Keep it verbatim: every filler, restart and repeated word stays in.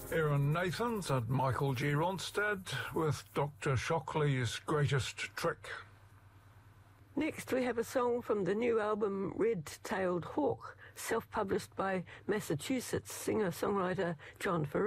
Aaron Nathans and Michael G. Ronstadt with Doctor Shockley's Greatest Trick. Next we have a song from the new album Red-Tailed Hawk, self-published by Massachusetts singer-songwriter John Farrar.